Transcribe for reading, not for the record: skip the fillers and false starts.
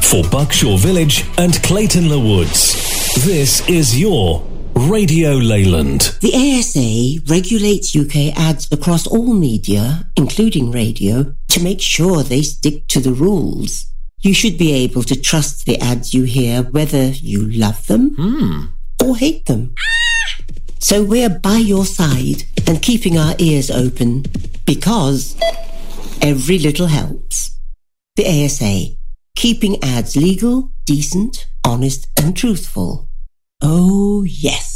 for Buckshaw Village and Clayton Le Woods. This is your Radio Leyland. The ASA regulates UK ads across all media, including radio, to make sure they stick to the rules. You should be able to trust the ads you hear, whether you love them or hate them. So we're by your side and keeping our ears open, because every little helps. The ASA, keeping ads legal, decent, honest and truthful. Oh, yes.